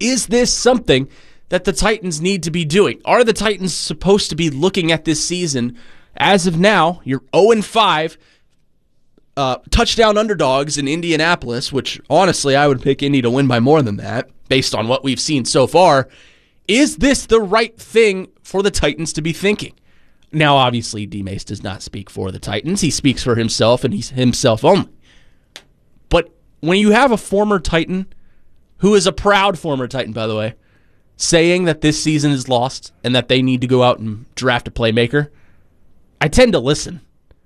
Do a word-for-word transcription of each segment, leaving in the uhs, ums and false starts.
Is this something that the Titans need to be doing? Are the Titans supposed to be looking at this season? As of now, you're oh and five, uh, touchdown underdogs in Indianapolis, which honestly I would pick Indy to win by more than that based on what we've seen so far. Is this the right thing for the Titans to be thinking? Now, obviously, D. Mace does not speak for the Titans. He speaks for himself, and he's himself only. But when you have a former Titan, who is a proud former Titan, by the way, saying that this season is lost and that they need to go out and draft a playmaker, I tend to listen.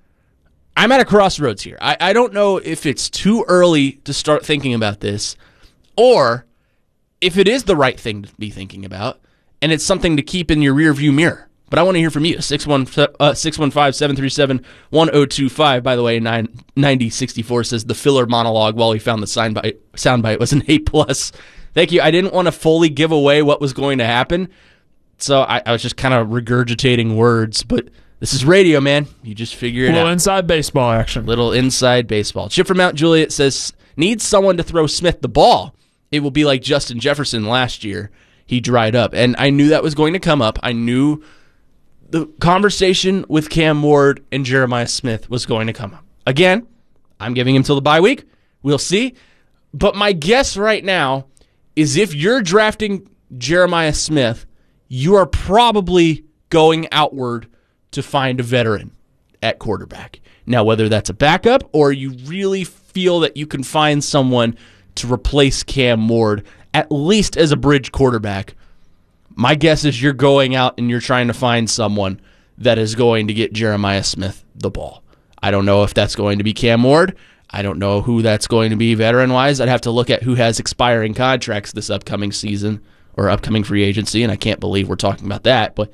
I'm at a crossroads here. I, I don't know if it's too early to start thinking about this, or if it is the right thing to be thinking about, and it's something to keep in your rearview mirror. But I want to hear from you. six one five, seven three seven, one oh two five. By the way, ninety sixty-four says the filler monologue while he found the soundbite soundbite was an A+. plus. Thank you. I didn't want to fully give away what was going to happen, so I, I was just kind of regurgitating words. But this is radio, man. You just figure it out. Little inside baseball action. Little inside baseball. Chip from Mount Juliet says, needs someone to throw Smith the ball. It will be like Justin Jefferson last year. He dried up. And I knew that was going to come up. I knew the conversation with Cam Ward and Jeremiah Smith was going to come up. Again, I'm giving him till the bye week. We'll see. But my guess right now is if you're drafting Jeremiah Smith, you are probably going outward to find a veteran at quarterback. Now, whether that's a backup or you really feel that you can find someone to replace Cam Ward, at least as a bridge quarterback, my guess is you're going out and you're trying to find someone that is going to get Jeremiah Smith the ball. I don't know if that's going to be Cam Ward. I don't know who that's going to be veteran-wise. I'd have to look at who has expiring contracts this upcoming season or upcoming free agency, and I can't believe we're talking about that. But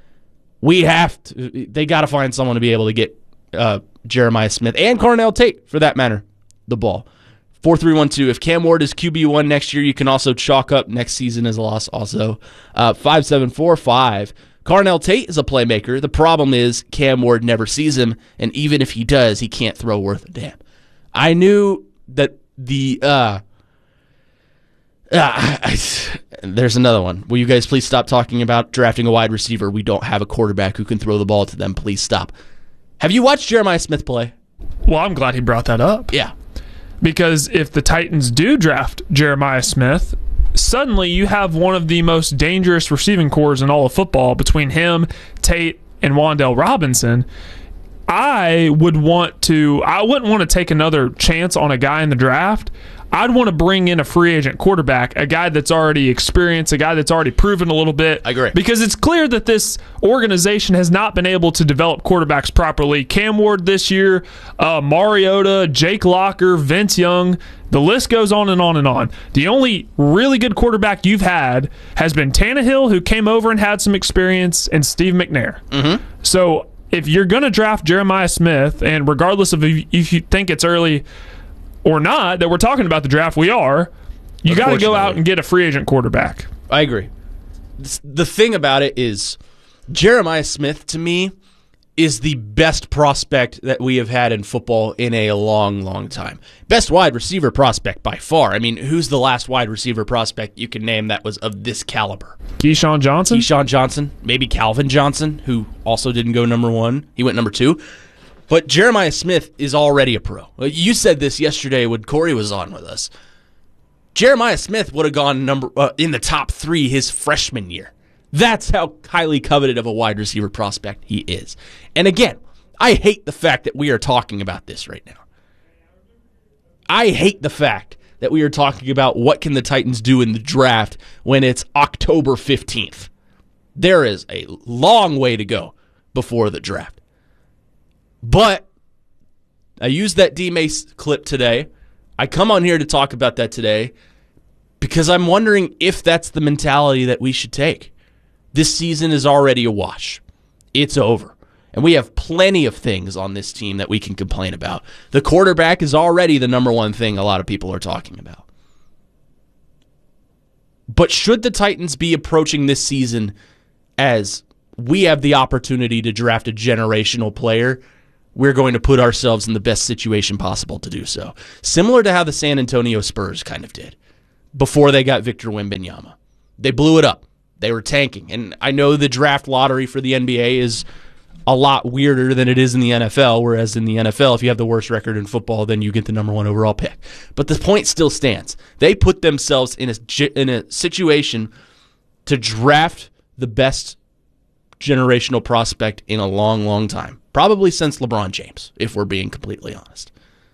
we have to. They got to find someone to be able to get uh, Jeremiah Smith and Cornell Tate, for that matter, the ball. four three one two. If Cam Ward is Q B one next year, you can also chalk up next season as a loss also. Uh, five seven four five. Cornell Tate is a playmaker. The problem is Cam Ward never sees him, and even if he does, he can't throw worth a damn. I knew that the... Uh, uh, I, there's another one. Will you guys please stop talking about drafting a wide receiver? We don't have a quarterback who can throw the ball to them. Please stop. Have you watched Jeremiah Smith play? Well, I'm glad he brought that up. Yeah. Because if the Titans do draft Jeremiah Smith, suddenly you have one of the most dangerous receiving corps in all of football between him, Tate, and Wan'Dale Robinson. I would want to, I wouldn't want to take another chance on a guy in the draft. I'd want to bring in a free agent quarterback, a guy that's already experienced, a guy that's already proven a little bit. I agree. Because it's clear that this organization has not been able to develop quarterbacks properly. Cam Ward this year, uh, Mariota, Jake Locker, Vince Young, the list goes on and on and on. The only really good quarterback you've had has been Tannehill, who came over and had some experience, and Steve McNair. Mm-hmm. So if you're going to draft Jeremiah Smith, and regardless of if you think it's early or not, that we're talking about the draft, we are, you got to go out and get a free agent quarterback. I agree. The thing about it is Jeremiah Smith, to me, is the best prospect that we have had in football in a long, long time. Best wide receiver prospect by far. I mean, who's the last wide receiver prospect you can name that was of this caliber? Keyshawn Johnson? Keyshawn Johnson. Maybe Calvin Johnson, who also didn't go number one. He went number two. But Jeremiah Smith is already a pro. You said this yesterday when Corey was on with us. Jeremiah Smith would have gone number uh, in the top three his freshman year. That's how highly coveted of a wide receiver prospect he is. And again, I hate the fact that we are talking about this right now. I hate the fact that we are talking about what can the Titans do in the draft when it's October fifteenth. There is a long way to go before the draft. But I used that D. Mace clip today. I come on here to talk about that today because I'm wondering if that's the mentality that we should take. This season is already a wash. It's over. And we have plenty of things on this team that we can complain about. The quarterback is already the number one thing a lot of people are talking about. But should the Titans be approaching this season as we have the opportunity to draft a generational player, we're going to put ourselves in the best situation possible to do so. Similar to how the San Antonio Spurs kind of did. before they got Victor Wembanyama. They blew it up. They were tanking. And I know the draft lottery for the N B A is a lot weirder than it is in the N F L, whereas in the N F L, if you have the worst record in football, then you get the number one overall pick. But the point still stands. They put themselves in a, in a situation to draft the best generational prospect in a long, long time. Probably since LeBron James, if we're being completely honest.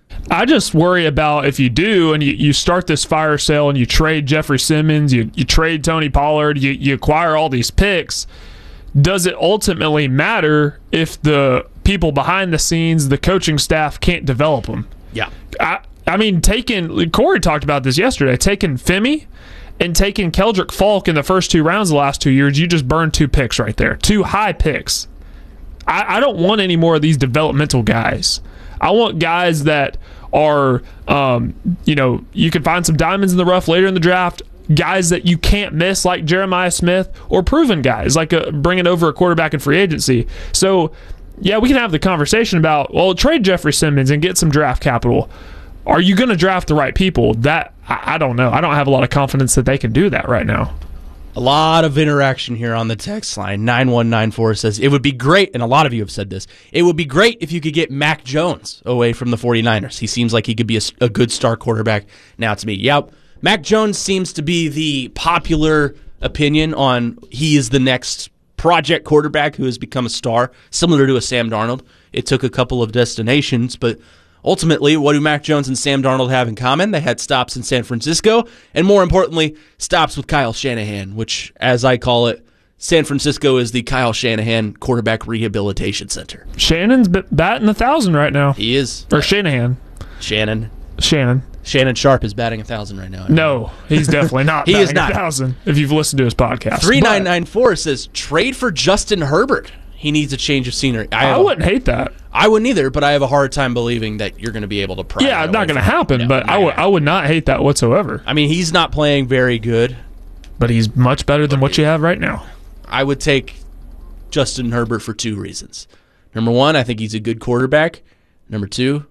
I just worry about if you do and you, you start this fire sale and you trade Jeffrey Simmons, you, you trade Tony Pollard, you, you acquire all these picks, does it ultimately matter if the people behind the scenes, the coaching staff, can't develop them? Yeah. I, I mean, taking, Corey talked about this yesterday, taking Femi and taking Keldrick Falk in the first two rounds the last two years, you just burned two picks right there. Two high picks. I, I don't want any more of these developmental guys. I want guys that are, um, you know, you can find some diamonds in the rough later in the draft, guys that you can't miss like Jeremiah Smith, or proven guys like a, bringing over a quarterback in free agency. So, yeah, we can have the conversation about, well, trade Jeffrey Simmons and get some draft capital. Are you going to draft the right people? That I, I don't know. I don't have a lot of confidence that they can do that right now. A lot of interaction here on the text line. nine one nine four says, it would be great, and a lot of you have said this, it would be great if you could get Mac Jones away from the 49ers. He seems like he could be a, a good star quarterback. Now to me, yep. Mac Jones seems to be the popular opinion on he is the next project quarterback who has become a star, similar to a Sam Darnold. It took a couple of destinations, but ultimately, what do Mac Jones and Sam Darnold have in common? They had stops in San Francisco, and more importantly, stops with Kyle Shanahan, which, as I call it, San Francisco is the Kyle Shanahan Quarterback Rehabilitation Center. Shannon's batting a thousand right now. He is. Or Shanahan. Shannon. Shannon. Shannon Sharp is batting a thousand right now. No, he's definitely not he batting is not. a thousand if you've listened to his podcast. three nine nine four says, trade for Justin Herbert. He needs a change of scenery. I, I wouldn't hate that. I wouldn't either, but I have a hard time believing that you're going to be able to pry. Yeah, not going to happen, no, but I would I would not hate that whatsoever. I mean, he's not playing very good. But he's much better than what you have right now. I would take Justin Herbert for two reasons. Number one, I think he's a good quarterback. Number two,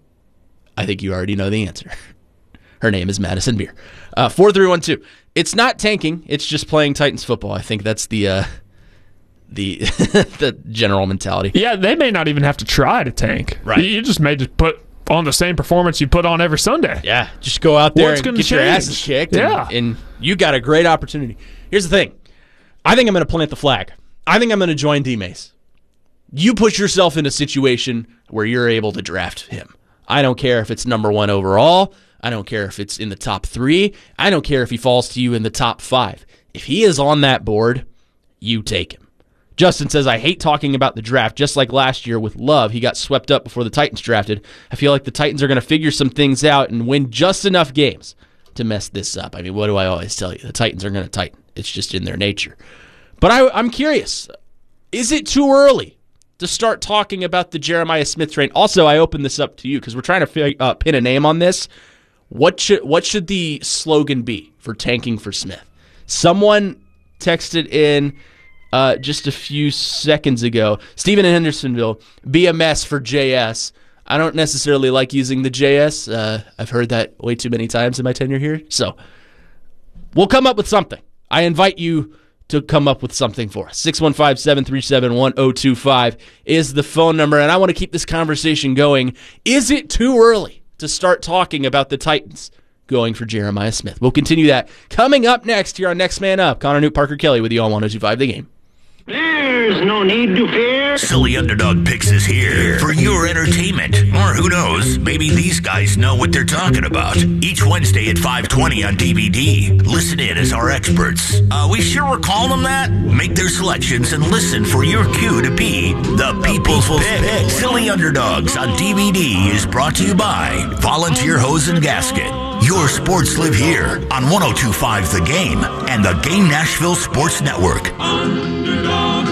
I think you already know the answer. Her name is Madison Beer. Uh, four three one two. It's not tanking. It's just playing Titans football. I think that's the... Uh, the the general mentality. Yeah, they may not even have to try to tank. Right. You just may just put on the same performance you put on every Sunday. Yeah, just go out there What's and get change? your asses kicked. Yeah. And, and you got a great opportunity. Here's the thing. I think I'm going to plant the flag. I think I'm going to join D-Mace. You put yourself in a situation where you're able to draft him. I don't care if it's number one overall. I don't care if it's in the top three. I don't care if he falls to you in the top five. If he is on that board, you take him. Justin says, I hate talking about the draft. Just like last year with Love, he got swept up before the Titans drafted. I feel like the Titans are going to figure some things out and win just enough games to mess this up. I mean, what do I always tell you? The Titans are going to tighten. It's just in their nature. But I, I'm curious. Is it too early to start talking about the Jeremiah Smith train? Also, I open this up to you because we're trying to uh, pin a name on this. What should, what should the slogan be for tanking for Smith? Someone texted in... Uh, just a few seconds ago, Steven in Hendersonville, be a mess for J S. I don't necessarily like using the J S. Uh, I've heard that way too many times in my tenure here. So we'll come up with something. I invite you to come up with something for us. six one five, seven three seven, one zero two five is the phone number, and I want to keep this conversation going. Is it too early to start talking about the Titans going for Jeremiah Smith? We'll continue that coming up next here on Next Man Up. Connor Newt, Parker Kelly with you on one oh two five The Game. There's no need to fear. Silly Underdog Picks is here for your entertainment. Or who knows, maybe these guys know what they're talking about. Each Wednesday at five twenty on D V D. Listen in as our experts. Uh, we sure we're calling them that? Make their selections and listen for your cue to be the People's Pick. Silly Underdogs on D V D is brought to you by Volunteer Hose and Gasket. Your sports live here on one oh two point five The Game and the Game Nashville Sports Network.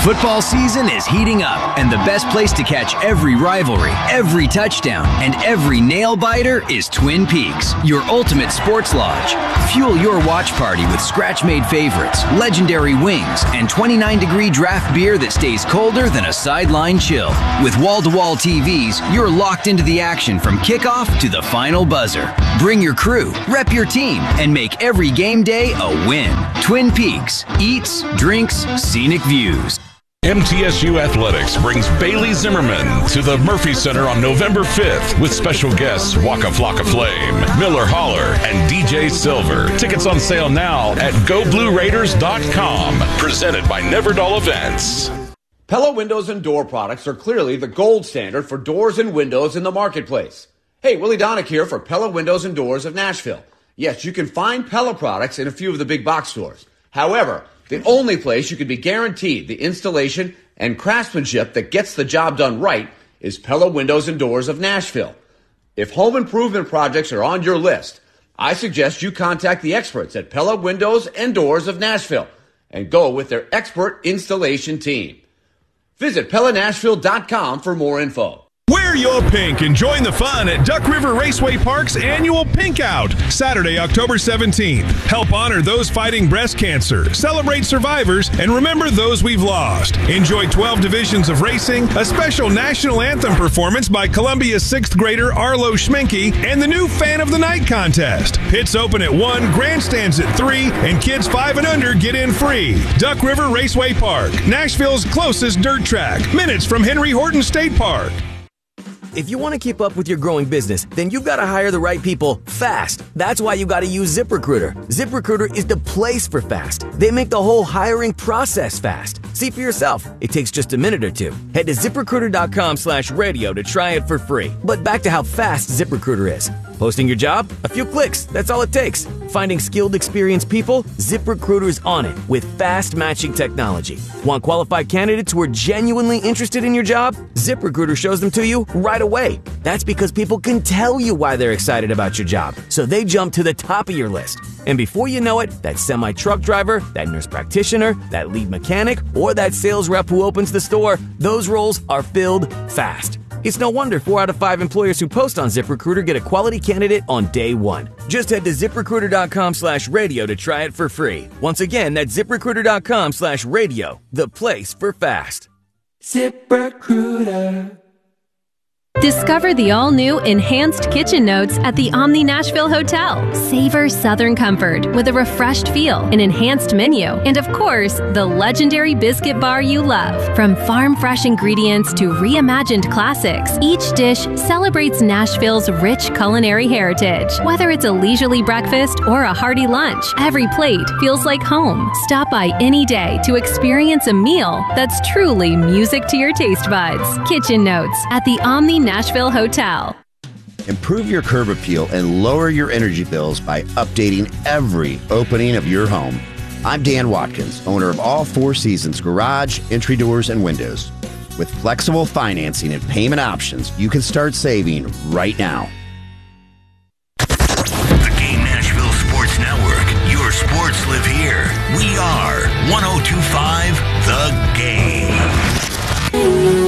Football season is heating up, and the best place to catch every rivalry, every touchdown, and every nail-biter is Twin Peaks, your ultimate sports lodge. Fuel your watch party with scratch-made favorites, legendary wings, and twenty-nine degree draft beer that stays colder than a sideline chill. With wall-to-wall T Vs, you're locked into the action from kickoff to the final buzzer. Bring your crew, rep your team, and make every game day a win. Twin Peaks. Eats, drinks, scenic views. M T S U Athletics brings Bailey Zimmerman to the Murphy Center on November fifth with special guests Waka Flocka Flame, Miller Holler, and D J Silver. Tickets on sale now at go blue raiders dot com. Presented by Neverdall Events. Pella Windows and Door products are clearly the gold standard for doors and windows in the marketplace. Hey, Willie Donick here for Pella Windows and Doors of Nashville. Yes, you can find Pella products in a few of the big box stores. However, the only place you can be guaranteed the installation and craftsmanship that gets the job done right is Pella Windows and Doors of Nashville. If home improvement projects are on your list, I suggest you contact the experts at Pella Windows and Doors of Nashville and go with their expert installation team. Visit Pella Nashville dot com for more info. Wear your pink and join the fun at Duck River Raceway Park's annual Pink Out, Saturday, October seventeenth. Help honor those fighting breast cancer, celebrate survivors, and remember those we've lost. Enjoy twelve divisions of racing, a special national anthem performance by Columbia's sixth grader Arlo Schminke, and the new Fan of the Night contest. Pits open at one, grandstands at three, and kids five and under get in free. Duck River Raceway Park, Nashville's closest dirt track, minutes from Henry Horton State Park. If you want to keep up with your growing business, then you've got to hire the right people fast. That's why you got to use ZipRecruiter. ZipRecruiter is the place for fast. They make the whole hiring process fast. See for yourself. It takes just a minute or two. Head to ZipRecruiter.com slash radio to try it for free. But back to how fast ZipRecruiter is. Posting your job? A few clicks. That's all it takes. Finding skilled, experienced people? ZipRecruiter's on it with fast matching technology. Want qualified candidates who are genuinely interested in your job? ZipRecruiter shows them to you right away. That's because people can tell you why they're excited about your job, so they jump to the top of your list. And before you know it, that semi-truck driver, that nurse practitioner, that lead mechanic, or that sales rep who opens the store, those roles are filled fast. It's no wonder four out of five employers who post on ZipRecruiter get a quality candidate on day one. Just head to ZipRecruiter.com slash radio to try it for free. Once again, that's ZipRecruiter.com slash radio, the place for fast. ZipRecruiter. Discover the all-new Enhanced Kitchen Notes at the Omni Nashville Hotel. Savor Southern comfort with a refreshed feel, an enhanced menu, and of course, the legendary biscuit bar you love. From farm-fresh ingredients to reimagined classics, each dish celebrates Nashville's rich culinary heritage. Whether it's a leisurely breakfast or a hearty lunch, every plate feels like home. Stop by any day to experience a meal that's truly music to your taste buds. Kitchen Notes at the Omni Nashville Hotel. Improve your curb appeal and lower your energy bills by updating every opening of your home. I'm Dan Watkins, owner of All Four Seasons Garage, Entry Doors, and Windows. With flexible financing and payment options, you can start saving right now. The Game Nashville Sports Network. Your sports live here. We are one oh two point five The Game.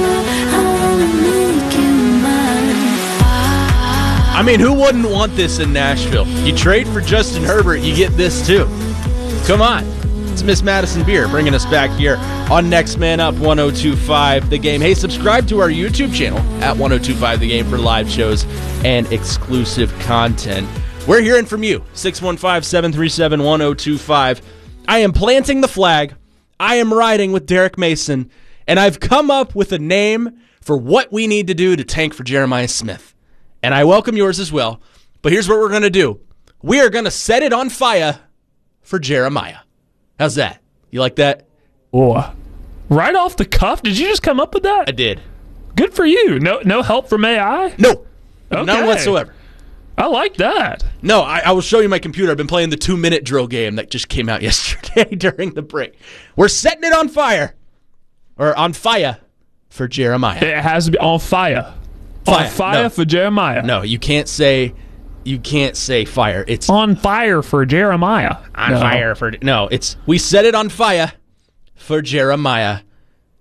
I mean, who wouldn't want this in Nashville? You trade for Justin Herbert, you get this too. Come on. It's Miss Madison Beer bringing us back here on Next Man Up one oh two point five The Game. Hey, subscribe to our YouTube channel at one oh two point five The Game for live shows and exclusive content. We're hearing from you. six one five, seven three seven, one oh two five. I am planting the flag. I am riding with Derek Mason, and I've come up with a name for what we need to do to tank for Jeremiah Smith. And I welcome yours as well. But here's what we're going to do. We are going to set it on fire for Jeremiah. How's that? You like that? Oh, right off the cuff? Did you just come up with that? I did. Good for you. No no help from A I? No. Okay. None whatsoever. I like that. No, I, I will show you my computer. I've been playing the two-minute drill game that just came out yesterday during the break. We're setting it on fire. Or on fire for Jeremiah. It has to be on fire. Fire. On fire no. for Jeremiah. No, you can't say you can't say fire. It's on fire for Jeremiah. On no. fire for no, it's we set it on fire for Jeremiah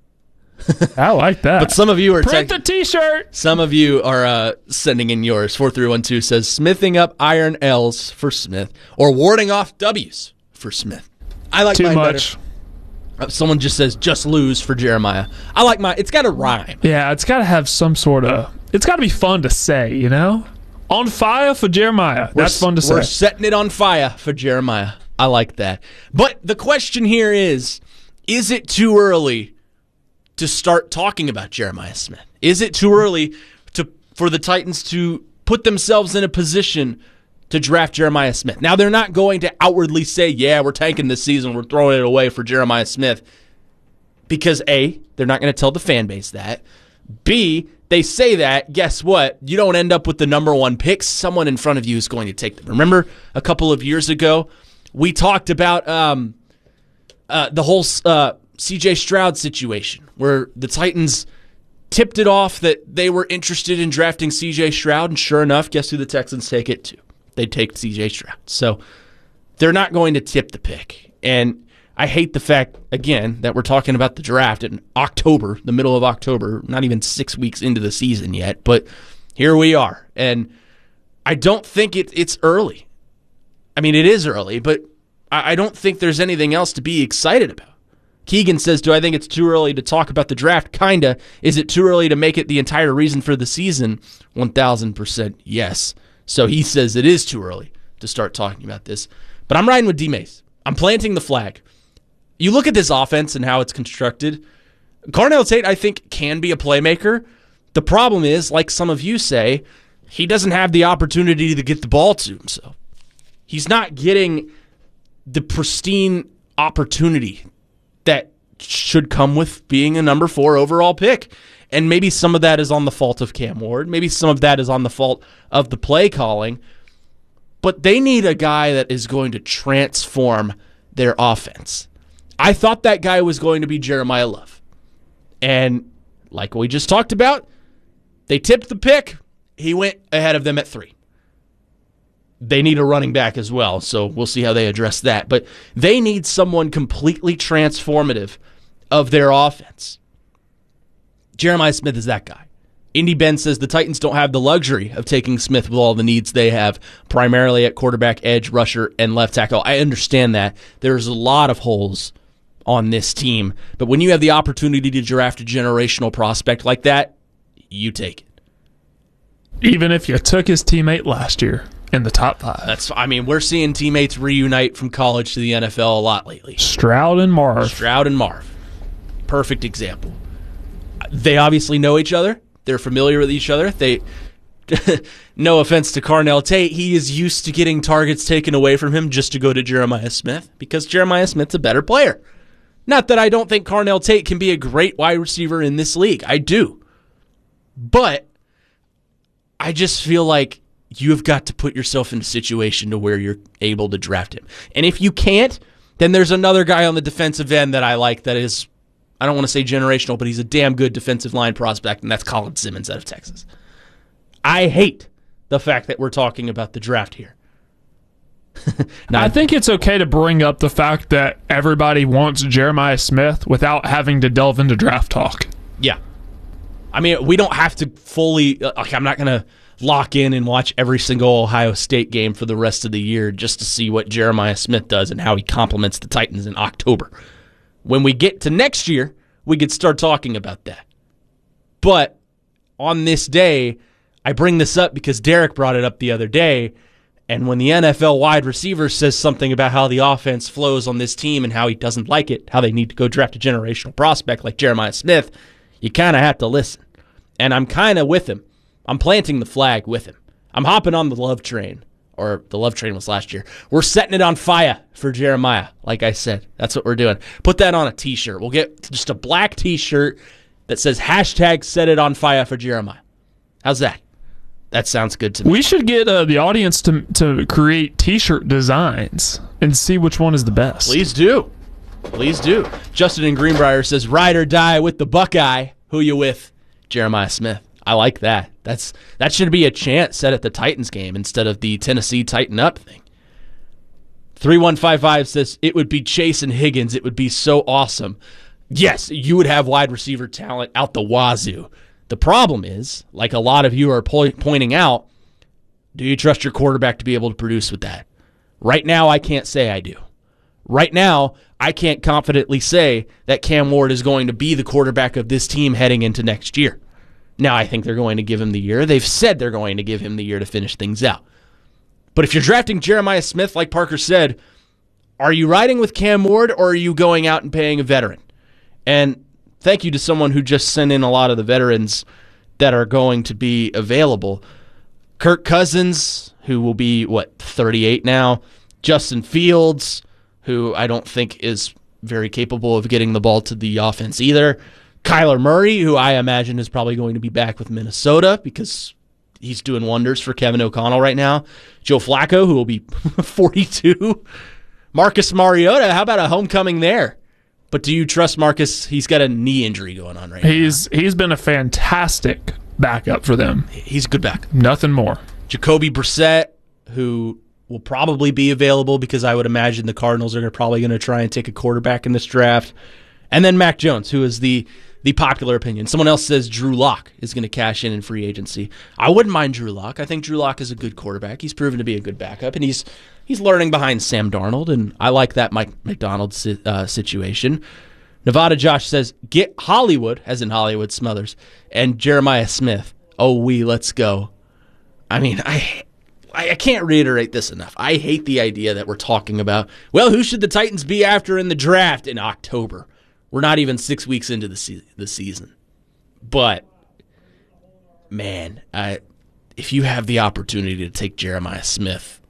I like that. But some of you are print tech- the T-shirt. Some of you are uh, sending in yours. four three one two says smithing up iron L's for Smith or warding off W's for Smith. I like Too mine much. better. Uh, someone just says just lose for Jeremiah. I like mine. It's got a rhyme. Yeah, it's got to have some sort of. It's got to be fun to say, you know. On fire for Jeremiah. We're, That's fun to say. We're setting it on fire for Jeremiah. I like that. But the question here is, is it too early to start talking about Jeremiah Smith? Is it too early to for the Titans to put themselves in a position to draft Jeremiah Smith? Now, they're not going to outwardly say, yeah, we're tanking this season, we're throwing it away for Jeremiah Smith, because A, they're not going to tell the fan base that. B, they say that, guess what? You don't end up with the number one pick. Someone in front of you is going to take them. Remember a couple of years ago, we talked about um, uh, the whole uh, C J Stroud situation where the Titans tipped it off that they were interested in drafting C J Stroud, and sure enough, guess who the Texans take it to? They take C J Stroud. So they're not going to tip the pick. And I hate the fact, again, that we're talking about the draft in October, the middle of October, not even six weeks into the season yet, but here we are. And I don't think it, it's early. I mean, it is early, but I, I don't think there's anything else to be excited about. Keegan says, do I think it's too early to talk about the draft? Kinda. Is it too early to make it the entire reason for the season? one thousand percent yes. So he says it is too early to start talking about this. But I'm riding with D-Mace. I'm planting the flag. You look at this offense and how it's constructed. Carnell Tate, I think, can be a playmaker. The problem is, like some of you say, he doesn't have the opportunity to get the ball to himself. He's not getting the pristine opportunity that should come with being a number four overall pick. And maybe some of that is on the fault of Cam Ward. Maybe some of that is on the fault of the play calling. But they need a guy that is going to transform their offense. I thought that guy was going to be Jeremiah Love. And like we just talked about, they tipped the pick. He went ahead of them at three. They need a running back as well, so we'll see how they address that. But they need someone completely transformative of their offense. Jeremiah Smith is that guy. Indy Ben says the Titans don't have the luxury of taking Smith with all the needs they have, primarily at quarterback, edge, rusher, and left tackle. I understand that. There's a lot of holes on this team, but when you have the opportunity to draft a generational prospect like that, you take it. Even if you took his teammate last year in the top five. That's. I mean, we're seeing teammates reunite from college to the N F L a lot lately. Stroud and Marv. Stroud and Marv. Perfect example. They obviously know each other. They're familiar with each other. They, no offense to Carnell Tate, he is used to getting targets taken away from him just to go to Jeremiah Smith because Jeremiah Smith's a better player. Not that I don't think Carnell Tate can be a great wide receiver in this league. I do. But I just feel like you've got to put yourself in a situation to where you're able to draft him. And if you can't, then there's another guy on the defensive end that I like that is, I don't want to say generational, but he's a damn good defensive line prospect, and that's Colin Simmons out of Texas. I hate the fact that we're talking about the draft here. Now, I think it's okay to bring up the fact that everybody wants Jeremiah Smith without having to delve into draft talk. Yeah. I mean, we don't have to fully, like, I'm not going to lock in and watch every single Ohio State game for the rest of the year just to see what Jeremiah Smith does and how he compliments the Titans in October. When we get to next year, we could start talking about that. But on this day, I bring this up because Derek brought it up the other day, and when the N F L wide receiver says something about how the offense flows on this team and how he doesn't like it, how they need to go draft a generational prospect like Jeremiah Smith, you kind of have to listen. And I'm kind of with him. I'm planting the flag with him. I'm hopping on the love train. Or the love train was last year. We're setting it on fire for Jeremiah, like I said. That's what we're doing. Put that on a T-shirt. We'll get just a black T-shirt that says hashtag set it on fire for Jeremiah. How's that? That sounds good to me. We should get uh, the audience to to create T-shirt designs and see which one is the best. Please do. Please do. Justin in Greenbrier says, ride or die with the Buckeye. Who you with? Jeremiah Smith. I like that. That's that should be a chant set at the Titans game instead of the Tennessee Tighten Up thing. three one five five says, it would be Chase and Higgins. It would be so awesome. yes, you would have wide receiver talent out the wazoo. The problem is, like a lot of you are po- pointing out, do you trust your quarterback to be able to produce with that? Right now, I can't say I do. Right now, I can't confidently say that Cam Ward is going to be the quarterback of this team heading into next year. Now, I think they're going to give him the year. They've said they're going to give him the year to finish things out. But if you're drafting Jeremiah Smith, like Parker said, are you riding with Cam Ward or are you going out and paying a veteran? And thank you to someone who just sent in a lot of the veterans that are going to be available. Kirk Cousins, who will be, what, thirty-eight now. Justin Fields, who I don't think is very capable of getting the ball to the offense either. Kyler Murray, who I imagine is probably going to be back with Minnesota because he's doing wonders for Kevin O'Connell right now. Joe Flacco, who will be forty-two. Marcus Mariota, how about a homecoming there? But do you trust Marcus? He's got a knee injury going on right he's, now. He's been a fantastic backup for them. He's a good backup. Nothing more. Jacoby Brissett, who will probably be available because I would imagine the Cardinals are probably going to try and take a quarterback in this draft. And then Mac Jones, who is the the popular opinion. Someone else says Drew Lock is going to cash in in free agency. I wouldn't mind Drew Lock. I think Drew Lock is a good quarterback. He's proven to be a good backup, and he's he's learning behind Sam Darnold, and I like that Mike McDonald si- uh, situation. Nevada Josh says, get Hollywood, as in Hollywood Smothers, and Jeremiah Smith. Oh, we, let's go. I mean, I... I can't reiterate this enough. I hate the idea that we're talking about, well, who should the Titans be after in the draft in October? We're not even six weeks into the se- the season. But, man, I, if you have the opportunity to take Jeremiah Smith,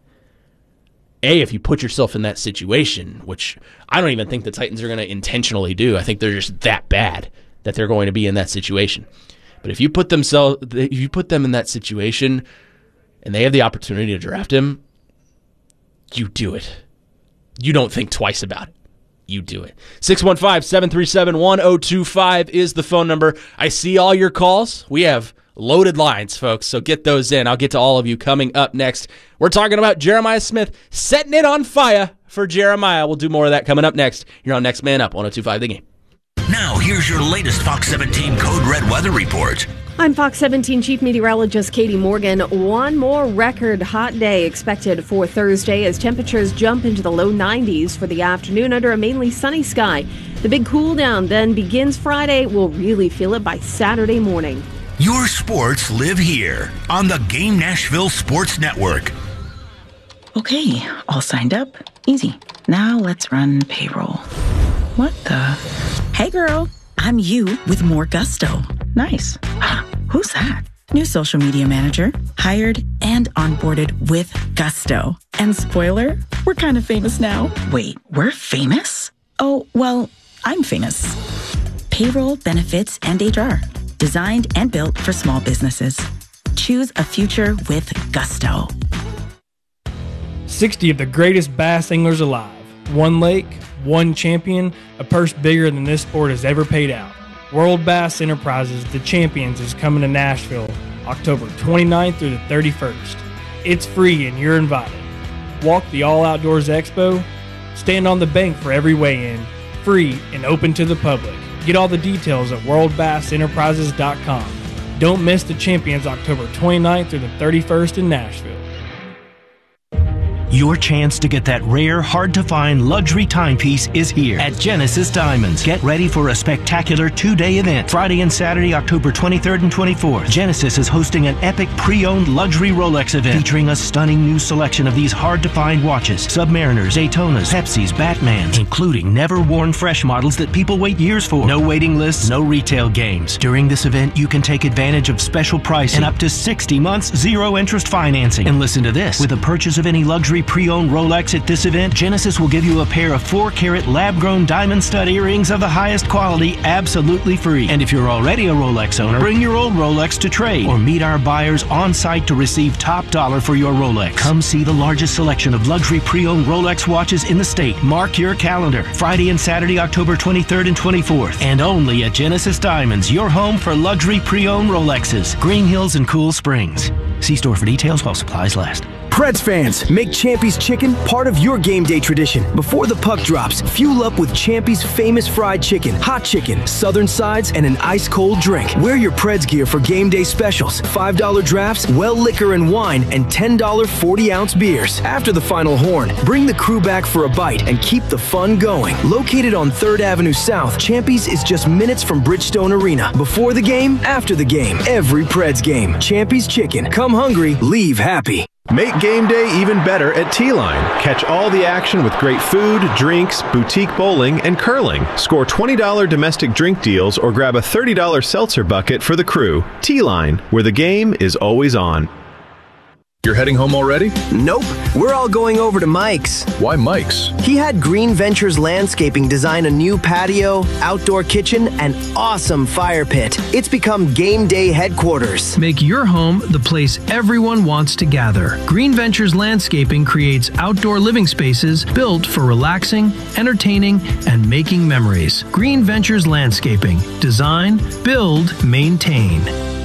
A, if you put yourself in that situation, which I don't even think the Titans are going to intentionally do. I think they're just that bad that they're going to be in that situation. But if you put themselves, if you put them in that situation and they have the opportunity to draft him, you do it. You don't think twice about it. You do it. six one five, seven three seven, one oh two five is the phone number. I see all your calls. We have loaded lines, folks, so get those in. I'll get to all of you coming up next. We're talking about Jeremiah Smith setting it on fire for Jeremiah. We'll do more of that coming up next. You're on Next Man Up, one oh two five The Game. Now, here's your latest Fox seventeen Code Red weather report. I'm Fox seventeen Chief Meteorologist Katie Morgan. One more record hot day expected for Thursday as temperatures jump into the low nineties for the afternoon under a mainly sunny sky. The big cool down then begins Friday. We'll really feel it by Saturday morning. Your sports live here on the Game Nashville Sports Network. Okay, all signed up. Easy. Now let's run payroll. What the? Hey girl, I'm you with more gusto. Nice. Who's that? New social media manager, hired and onboarded with gusto. And spoiler, we're kind of famous now. Wait, we're famous? Oh, well, I'm famous. Payroll, benefits, and H R. Designed and built for small businesses. Choose a future with gusto. sixty of the greatest bass anglers alive. One lake, one champion, a purse bigger than this sport has ever paid out. World Bass Enterprises, the Champions, is coming to Nashville October twenty-ninth through the thirty-first. It's free and you're invited. Walk the All Outdoors Expo. Stand on the bank for every weigh-in. Free and open to the public. Get all the details at world bass enterprises dot com. Don't miss the Champions October twenty-ninth through the thirty-first in Nashville. Your chance to get that rare, hard-to-find luxury timepiece is here at Genesis Diamonds. Get ready for a spectacular two-day event. Friday and Saturday, October twenty-third and twenty-fourth. Genesis is hosting an epic pre-owned luxury Rolex event featuring a stunning new selection of these hard-to-find watches. Submariners, Daytonas, Pepsis, Batmans, including never-worn fresh models that people wait years for. No waiting lists, no retail games. During this event, you can take advantage of special pricing and up to sixty months zero-interest financing. And listen to this. With a purchase of any luxury pre-owned Rolex at this event, Genesis will give you a pair of four carat lab-grown diamond stud earrings of the highest quality absolutely free. And if you're already a Rolex owner, bring your old Rolex to trade or meet our buyers on site to receive top dollar for your Rolex. Come see the largest selection of luxury pre-owned Rolex watches in the state. Mark your calendar. Friday and Saturday, October twenty-third and twenty-fourth. And only at Genesis Diamonds, your home for luxury pre-owned Rolexes. Green Hills and Cool Springs. See store for details while supplies last. Preds fans, make Champy's Chicken part of your game day tradition. Before the puck drops, fuel up with Champy's famous fried chicken, hot chicken, southern sides, and an ice-cold drink. Wear your Preds gear for game day specials, five dollar drafts, well liquor and wine, and ten dollar forty-ounce beers. After the final horn, bring the crew back for a bite and keep the fun going. Located on third Avenue South, Champy's is just minutes from Bridgestone Arena. Before the game, after the game, every Preds game. Champy's Chicken. Come hungry, leave happy. Make game day even better at T-Line. Catch all the action with great food, drinks, boutique bowling, and curling. Score twenty dollar domestic drink deals or grab a thirty dollar seltzer bucket for the crew. T-Line, where the game is always on. You're heading home already? Nope. We're all going over to Mike's. Why Mike's? He had Green Ventures Landscaping design a new patio, outdoor kitchen, and awesome fire pit. It's become game day headquarters. Make your home the place everyone wants to gather. Green Ventures Landscaping creates outdoor living spaces built for relaxing, entertaining, and making memories. Green Ventures Landscaping. Design, build, maintain.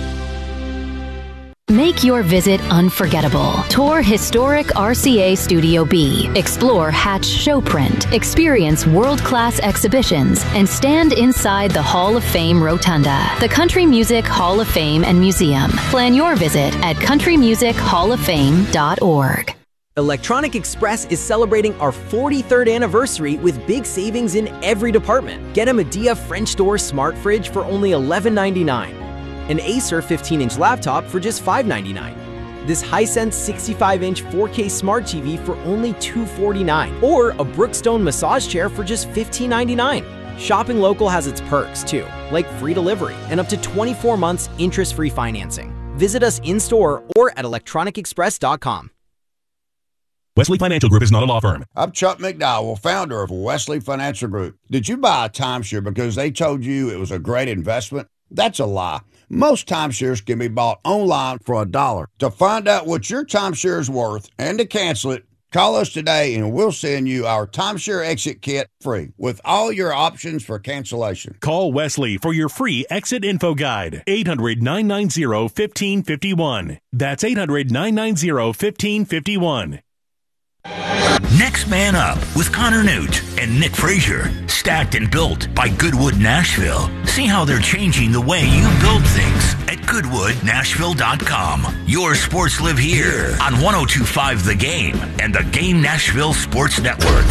Make your visit unforgettable. Tour historic R C A Studio B. Explore Hatch Showprint. Experience world-class exhibitions and stand inside the Hall of Fame Rotunda, the Country Music Hall of Fame and Museum. Plan your visit at country music hall of fame dot org. Electronic Express is celebrating our forty-third anniversary with big savings in every department. Get a Medea French door smart fridge for only eleven ninety-nine. An Acer fifteen inch laptop for just five ninety-nine. This Hisense sixty-five inch four K Smart T V for only two forty-nine. Or a Brookstone massage chair for just fifteen ninety-nine. Shopping local has its perks too, like free delivery and up to twenty-four months interest-free financing. Visit us in-store or at electronic express dot com. Wesley Financial Group is not a law firm. I'm Chuck McDowell, founder of Wesley Financial Group. Did you buy a timeshare because they told you it was a great investment? That's a lie. Most timeshares can be bought online for a dollar. To find out what your timeshare is worth and to cancel it, call us today and we'll send you our timeshare exit kit free with all your options for cancellation. Call Wesley for your free exit info guide. eight hundred, nine nine zero, one five five one. That's eight hundred, nine nine zero, one five five one. Next Man Up with Connor Newt and Nick Frazier. Stacked and built by Goodwood Nashville. See how they're changing the way you build things at goodwood nashville dot com. Your sports live here on one oh two point five The Game and the Game Nashville Sports Network.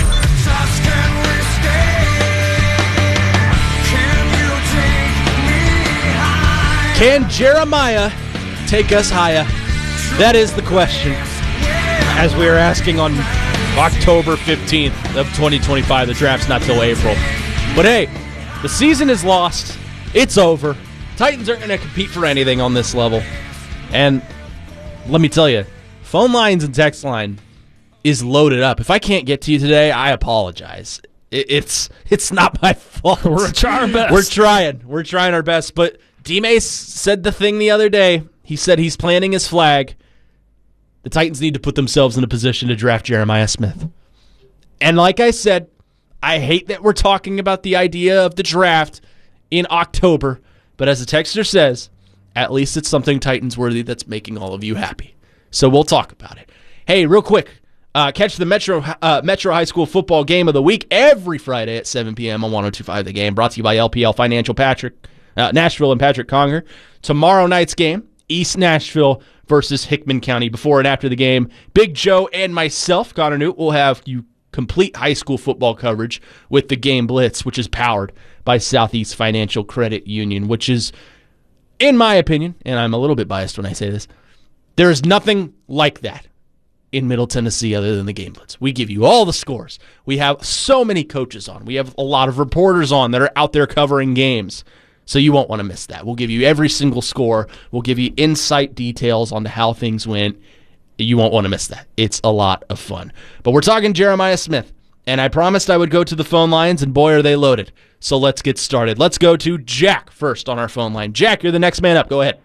Can Jeremiah take us higher? That is the question. As we are asking on October fifteenth of twenty twenty-five, the draft's not till April. But hey, the season is lost. It's over. Titans aren't going to compete for anything on this level. And let me tell you, phone lines and text line is loaded up. If I can't get to you today, I apologize. It's it's not my fault. We're trying our best. We're trying. We're trying our best. But D-Mace said the thing the other day. He said he's planting his flag. The Titans need to put themselves in a position to draft Jeremiah Smith. And like I said, I hate that we're talking about the idea of the draft in October, but as the texter says, at least it's something Titans worthy that's making all of you happy. So we'll talk about it. Hey, real quick, uh, catch the Metro uh, Metro High School football game of the week every Friday at seven p.m. on one oh two point five The Game, brought to you by L P L Financial Patrick, uh, Nashville and Patrick Conger. Tomorrow night's game, East Nashville versus Hickman County. Before and after the game, Big Joe and myself, Connor Newt, will have you complete high school football coverage with the Game Blitz, which is powered by Southeast Financial Credit Union, which is, in my opinion, and I'm a little bit biased when I say this, there is nothing like that in Middle Tennessee other than the Game Blitz. We give you all the scores. We have so many coaches on. We have a lot of reporters on that are out there covering games. So you won't want to miss that. We'll give you every single score. We'll give you insight details on how things went. You won't want to miss that. It's a lot of fun. But we're talking Jeremiah Smith, and I promised I would go to the phone lines, and boy, are they loaded. So let's get started. Let's go to Jack first on our phone line. Jack, you're the next man up. Go ahead.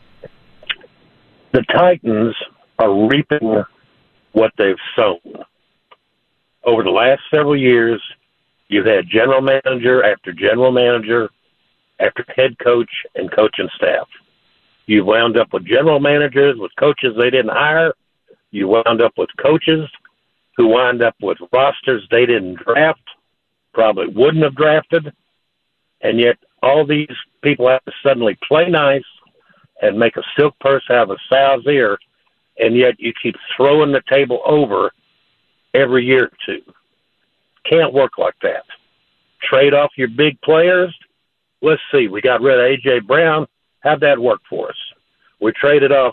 The Titans are reaping what they've sown. Over the last several years, you've had general manager after general manager after head coach and coaching staff. You've wound up with general managers, with coaches they didn't hire, You wound up with coaches who wind up with rosters they didn't draft, probably wouldn't have drafted, and yet all these people have to suddenly play nice and make a silk purse out of a sow's ear, and yet you keep throwing the table over every year or two. Can't work like that. Trade off your big players. Let's see, we got rid of A J. Brown. How'd that work for us? We traded off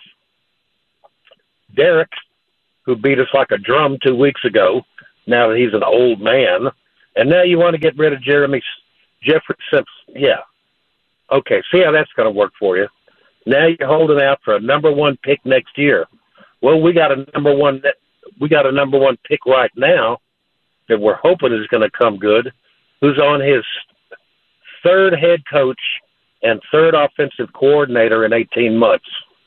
Derek, who beat us like a drum two weeks ago, now that he's an old man. And now you want to get rid of Jeremy Jeffrey Simpson. Yeah. Okay, see how that's going to work for you. Now you're holding out for a number one pick next year. Well, we got a number one we got a number one pick right now that we're hoping is going to come good, who's on his third head coach and third offensive coordinator in eighteen months.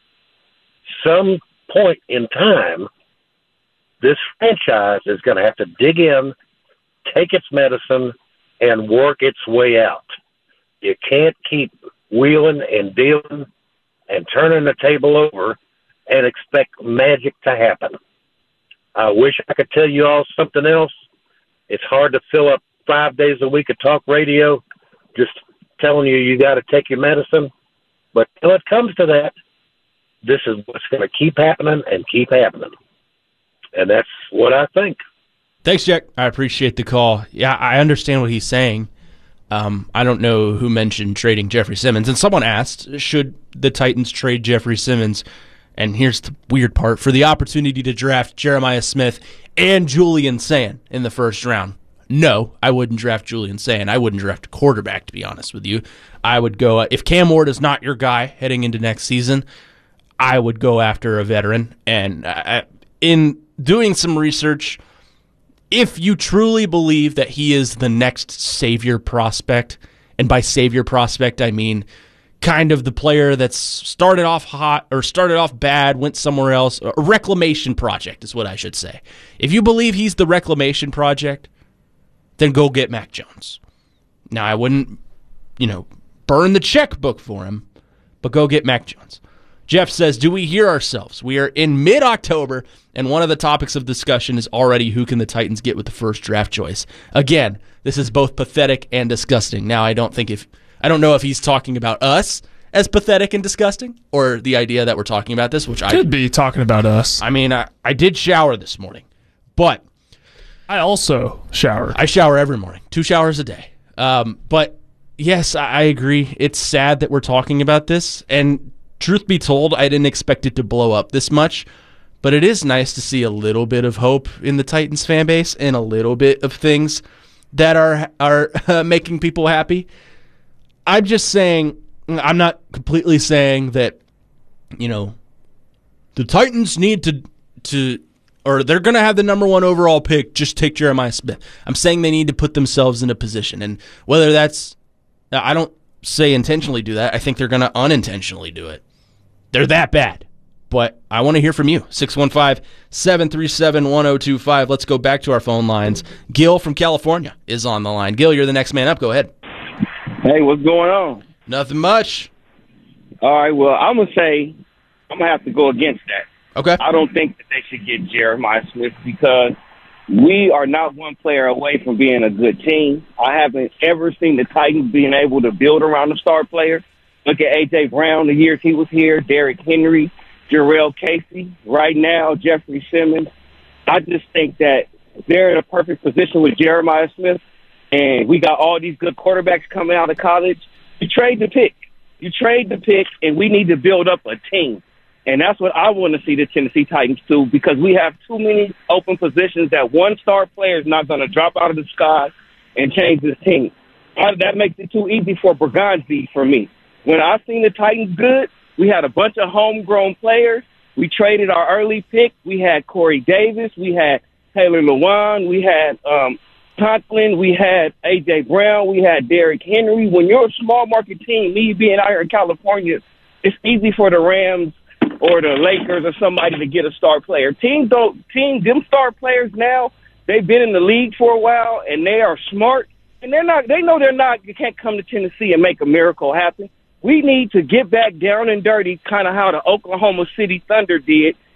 Some point in time, this franchise is going to have to dig in, take its medicine, and work its way out. You can't keep wheeling and dealing and turning the table over and expect magic to happen. I wish I could tell you all something else. It's hard to fill up five days a week of talk radio just telling you you got to take your medicine. But till it comes to that, this is what's going to keep happening and keep happening. And that's what I think. Thanks, Jack. I appreciate the call. Yeah, I understand what he's saying. Um, I don't know who mentioned trading Jeffrey Simmons. And someone asked, should the Titans trade Jeffrey Simmons? And here's the weird part, for the opportunity to draft Jeremiah Smith and Julian Sand in the first round. No, I wouldn't draft Julian Sand. I wouldn't draft a quarterback, to be honest with you. I would go, uh, if Cam Ward is not your guy heading into next season, I would go after a veteran. And uh, in doing some research, if you truly believe that he is the next savior prospect, and by savior prospect I mean kind of the player that's started off hot or started off bad, went somewhere else, a reclamation project is what I should say. If you believe he's the reclamation project, then go get Mac Jones. Now, I wouldn't, you know, burn the checkbook for him, but go get Mac Jones. Jeff says, do we hear ourselves? We are in mid-October, and one of the topics of discussion is already who can the Titans get with the first draft choice. Again, this is both pathetic and disgusting. Now, I don't think if I don't know if he's talking about us as pathetic and disgusting, or the idea that we're talking about this, which could I could be talking about us. I mean, I, I did shower this morning, but I also shower. I shower every morning, two showers a day. Um, but yes, I, I agree. It's sad that we're talking about this, and truth be told, I didn't expect it to blow up this much, but it is nice to see a little bit of hope in the Titans fan base and a little bit of things that are are uh, making people happy. I'm just saying, I'm not completely saying that, you know, the Titans need to, to or they're going to have the number one overall pick, just take Jeremiah Smith. I'm saying they need to put themselves in a position, and whether that's, I don't say intentionally do that, I think they're going to unintentionally do it. They're that bad. But I want to hear from you. six one five, seven three seven, one oh two five. Let's go back to our phone lines. Gil from California is on the line. Gil, you're the next man up. Go ahead. Hey, what's going on? Nothing much. All right, well, I'm going to say I'm going to have to go against that. Okay. I don't think that they should get Jeremiah Smith because we are not one player away from being a good team. I haven't ever seen the Titans being able to build around a star player. Look at A J. Brown, the years he was here, Derrick Henry, Jarrell Casey, right now, Jeffrey Simmons. I just think that they're in a perfect position with Jeremiah Smith, and we got all these good quarterbacks coming out of college. You trade the pick. You trade the pick, and we need to build up a team. And that's what I want to see the Tennessee Titans do, because we have too many open positions that one star player is not going to drop out of the sky and change this team. That makes it too easy for Bergonzi for me. When I seen the Titans good, we had a bunch of homegrown players. We traded our early pick. We had Corey Davis. We had Taylor Lewan. We had um, Conklin. We had A J. Brown. We had Derrick Henry. When you're a small market team, me being out here in California, it's easy for the Rams or the Lakers or somebody to get a star player. Teams don't, team, them star players now, they've been in the league for a while, and they are smart, and they're not, they know they're not, you can't come to Tennessee and make a miracle happen. We need to get back down and dirty, kind of how the Oklahoma City Thunder did,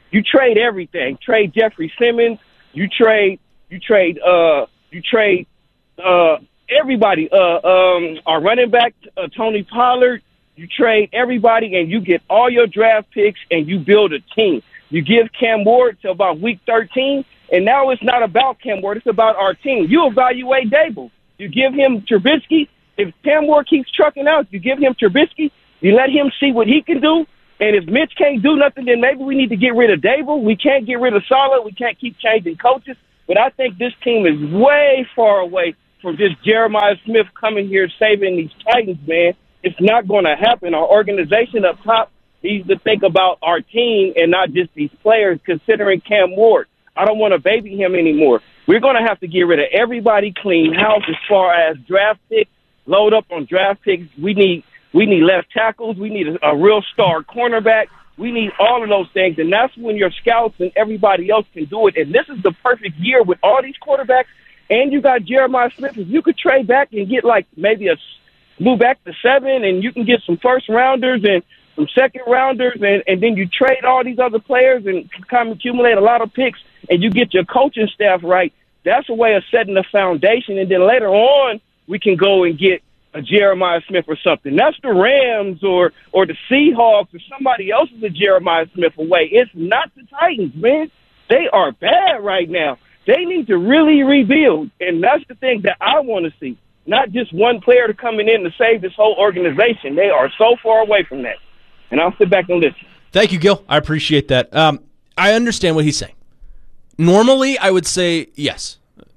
You trade everything. Trade Jeffrey Simmons. You trade. You trade. Uh. You trade. Uh. Everybody. Uh. Um. Our running back, uh, Tony Pollard. You trade everybody, and you get all your draft picks, and you build a team. You give Cam Ward till about week thirteen, and now it's not about Cam Ward. It's about our team. You evaluate Dable. You give him Trubisky. If Cam Ward keeps trucking out, you give him Trubisky. You let him see what he can do. And if Mitch can't do nothing, then maybe we need to get rid of Dable. We can't get rid of Saleh. We can't keep changing coaches. But I think this team is way far away from just Jeremiah Smith coming here saving these Titans, man. It's not going to happen. Our organization up top needs to think about our team and not just these players, considering Cam Ward. I don't want to baby him anymore. We're going to have to get rid of everybody, clean house as far as draft picks, load up on draft picks. We need we need left tackles. We need a, a real star cornerback. We need all of those things, and that's when your scouts and everybody else can do it. And this is the perfect year with all these quarterbacks, and you got Jeremiah Smith. If you could trade back and get like maybe a move back to seven, and you can get some first rounders and some second rounders, and, and then you trade all these other players and kind of accumulate a lot of picks, and you get your coaching staff right. That's a way of setting the foundation, and then later on we can go and get a Jeremiah Smith or something. That's the Rams or or the Seahawks or somebody else is a Jeremiah Smith away. It's not the Titans, man. They are bad right now. They need to really rebuild, and that's the thing that I want to see. Not just one player to coming in to save this whole organization. They are so far away from that. And I'll sit back and listen. Thank you, Gil. I appreciate that. Um, I understand what he's saying. Normally, I would say yes.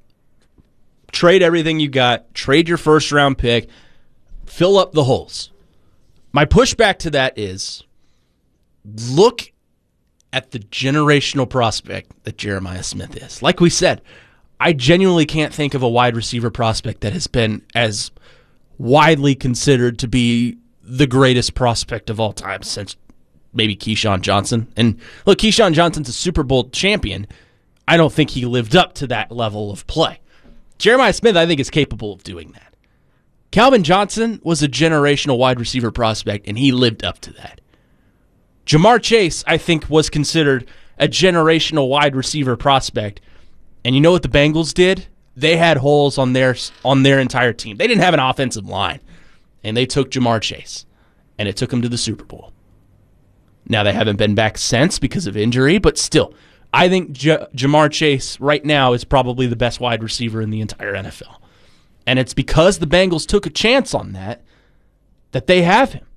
Trade everything you got. Trade your first-round pick. Fill up the holes. My pushback to that is look at the generational prospect that Jeremiah Smith is. Like we said, I genuinely can't think of a wide receiver prospect that has been as widely considered to be the greatest prospect of all time since maybe Keyshawn Johnson. And look, Keyshawn Johnson's a Super Bowl champion. I don't think he lived up to that level of play. Jeremiah Smith, I think, is capable of doing that. Calvin Johnson was a generational wide receiver prospect, and he lived up to that. Jamar Chase, I think, was considered a generational wide receiver prospect. And you know what the Bengals did? They had holes on their on their entire team. They didn't have an offensive line. And they took Jamar Chase. And it took him to the Super Bowl. Now, they haven't been back since because of injury, but still, I think J- Jamar Chase right now is probably the best wide receiver in the entire N F L. And it's because the Bengals took a chance on that that they have him.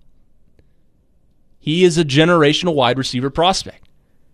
He is a generational wide receiver prospect.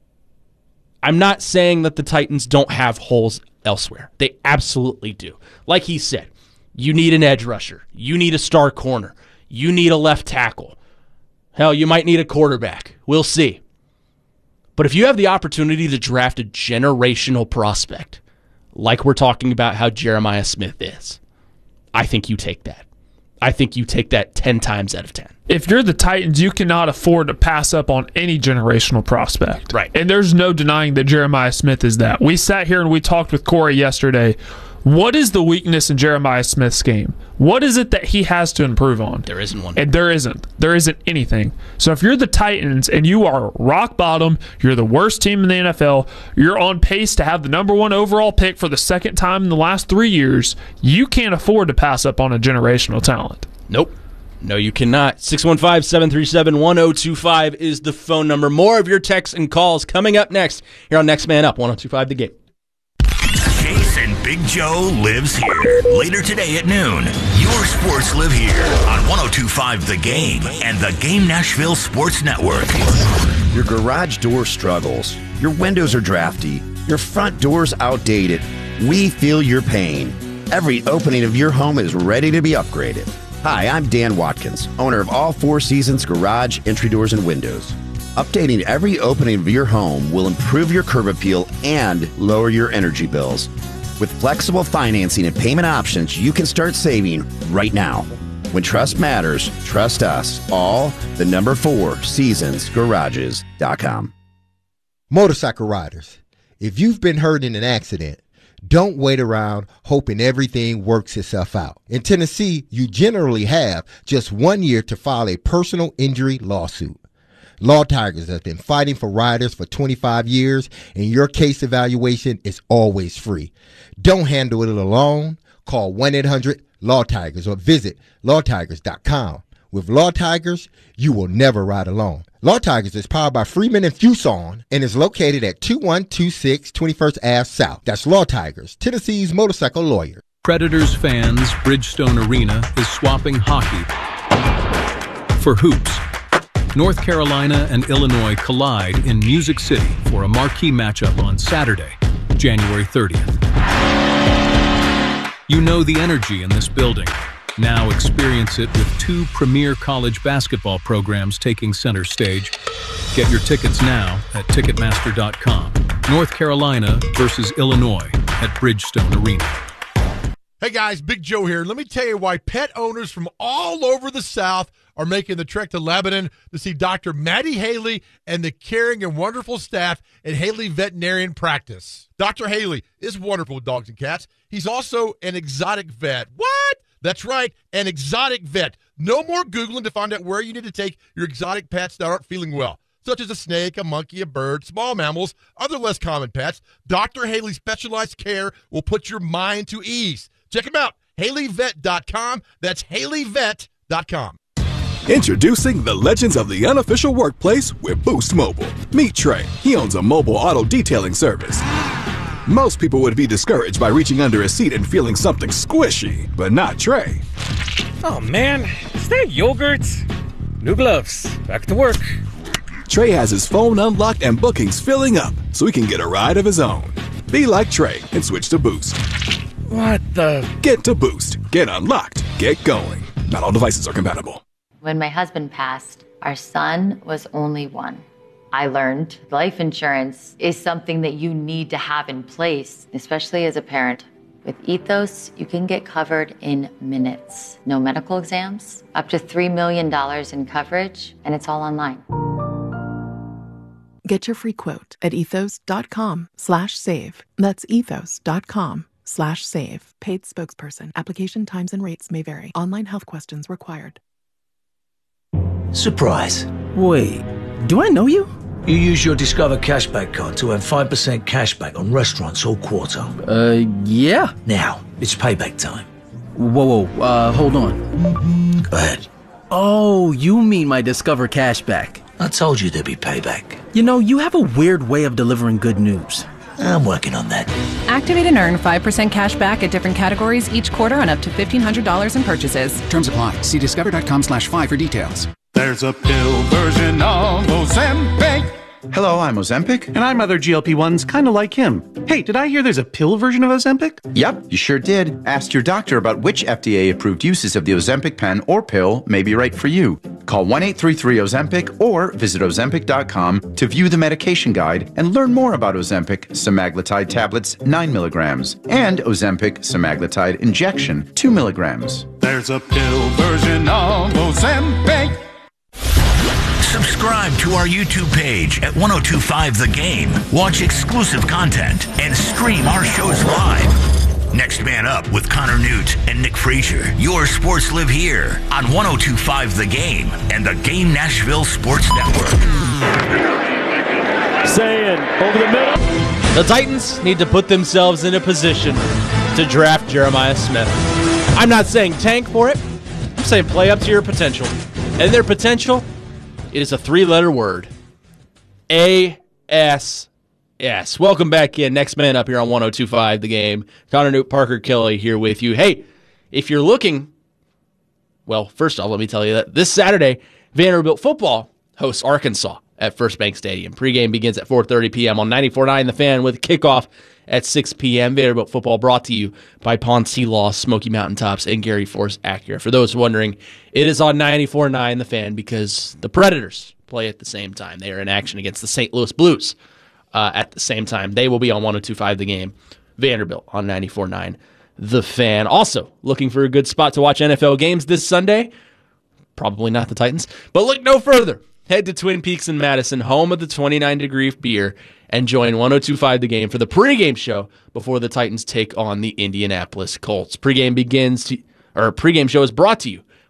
I'm not saying that the Titans don't have holes elsewhere. They absolutely do. Like he said, you need an edge rusher. You need a star corner. You need a left tackle. Hell, you might need a quarterback. We'll see. But if you have the opportunity to draft a generational prospect, like we're talking about how Jeremiah Smith is, I think you take that. I think you take that ten times out of ten. If you're the Titans, you cannot afford to pass up on any generational prospect. Right. And there's no denying that Jeremiah Smith is that. We sat here and we talked with Corey yesterday. What is the weakness in Jeremiah Smith's game? What is it that he has to improve on? There isn't one. And there isn't. There isn't anything. So if you're the Titans and you are rock bottom, you're the worst team in the N F L, you're on pace to have the number one overall pick for the second time in the last three years, you can't afford to pass up on a generational talent. Nope. No, you cannot. six one five, seven three seven, one zero two five is the phone number. More of your texts and calls coming up next here on Next Man Up, one oh two five The Game. Chase and Big Joe lives here. Later today at noon, your sports live here on one oh two five The Game and the Game Nashville Sports Network. Your garage door struggles. Your windows are drafty. Your front door's outdated. We feel your pain. Every opening of your home is ready to be upgraded. Hi, I'm Dan Watkins, owner of All Four Seasons Garage, Entry Doors, and Windows. Updating every opening of your home will improve your curb appeal and lower your energy bills. With flexible financing and payment options, you can start saving right now. When trust matters, trust us. All the number four seasons garages dot com. Motorcycle riders, if you've been hurt in an accident, don't wait around hoping everything works itself out. In Tennessee, you generally have just one year to file a personal injury lawsuit. Law Tigers has been fighting for riders for twenty-five years, and your case evaluation is always free. Don't handle it alone. Call one eight hundred law tigers or visit law tigers dot com. With Law Tigers, you will never ride alone. Law Tigers is powered by Freeman and Fuson and is located at two one two six twenty-first Avenue South. That's Law Tigers, Tennessee's motorcycle lawyer. Predators fans, Bridgestone Arena is swapping hockey for hoops. North Carolina and Illinois collide in Music City for a marquee matchup on Saturday, January thirtieth. You know the energy in this building. Now experience it with two premier college basketball programs taking center stage. Get your tickets now at ticketmaster dot com. North Carolina versus Illinois at Bridgestone Arena. Hey guys, Big Joe here. Let me tell you why pet owners from all over the South are making the trek to Lebanon to see Doctor Maddie Haley and the caring and wonderful staff at Haley Veterinarian Practice. Doctor Haley is wonderful with dogs and cats. He's also an exotic vet. What? That's right, an exotic vet. No more Googling to find out where you need to take your exotic pets that aren't feeling well, such as a snake, a monkey, a bird, small mammals, other less common pets. Doctor Haley's specialized care will put your mind to ease. Check him out, Haley Vet dot com. That's Haley Vet dot com. Introducing the legends of the unofficial workplace with Boost Mobile. Meet Trey. He owns a mobile auto detailing service. Most people would be discouraged by reaching under a seat and feeling something squishy, but not Trey. Oh man, is that yogurt? New gloves, back to work. Trey has his phone unlocked and bookings filling up, so he can get a ride of his own. Be like Trey and switch to Boost. What the? Get to Boost. Get unlocked. Get going. Not all devices are compatible. When my husband passed, our son was only one. I learned life insurance is something that you need to have in place, especially as a parent. With Ethos, you can get covered in minutes. No medical exams, up to three million dollars in coverage, and it's all online. Get your free quote at ethos.com slash save. That's ethos.com slash save. Paid spokesperson. Application times and rates may vary. Online health questions required. Surprise. Wait, do I know you? You use your Discover Cashback card to earn five percent cashback on restaurants all quarter. Uh, yeah. Now, it's payback time. Whoa, whoa, uh, hold on. Go ahead. Oh, you mean my Discover Cashback. I told you there'd be payback. You know, you have a weird way of delivering good news. I'm working on that. Activate and earn five percent cash back at different categories each quarter on up to fifteen hundred dollars in purchases. Terms apply. See discover.com slash five for details. There's a pill version of Ozempic. Hello, I'm Ozempic. And I'm other G L P ones kind of like him. Hey, did I hear there's a pill version of Ozempic? Yep, you sure did. Ask your doctor about which F D A-approved uses of the Ozempic pen or pill may be right for you. Call one eight three three Ozempic or visit ozempic dot com to view the medication guide and learn more about Ozempic semaglutide tablets nine milligrams and Ozempic semaglutide injection two milligrams. There's a pill version of Ozempic. Subscribe to our YouTube page at ten twenty-five The Game. Watch exclusive content and stream our shows live. Next Man Up with Connor Newt and Nick Frazier. Your sports live here on ten twenty-five The Game and the Game Nashville Sports Network. Saying over the middle. The Titans need to put themselves in a position to draft Jeremiah Smith. I'm not saying tank for it. I'm saying play up to your potential. And their potential, it is a three-letter word. A S S. Welcome back in. Next Man Up here on ten twenty-five The Game. Connor Newt, Parker Kelly here with you. Hey, if you're looking, well, first off, let me tell you that this Saturday, Vanderbilt football hosts Arkansas at First Bank Stadium. Pregame begins at four thirty p.m. on ninety-four point nine The Fan with kickoff at six p.m. Vanderbilt football brought to you by Ponce Law, Smoky Mountain Tops, and Gary Force Acura. For those wondering, it is on ninety-four point nine The Fan because the Predators play at the same time. They are in action against the Saint Louis Blues uh, at the same time. They will be on ten twenty-five The Game. Vanderbilt on ninety-four point nine The Fan. Also, looking for a good spot to watch N F L games this Sunday? Probably not the Titans, but look no further. Head to Twin Peaks in Madison, home of the twenty-nine degree beer, and join ten twenty-five The Game for the pregame show before the Titans take on the Indianapolis Colts. Pregame begins to, or pregame show is brought to you